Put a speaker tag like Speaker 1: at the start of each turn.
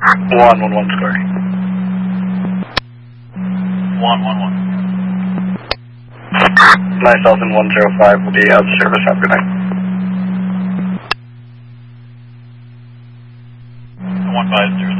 Speaker 1: 111 square.
Speaker 2: 111.
Speaker 1: 9105 will be out of service after night.
Speaker 2: 150.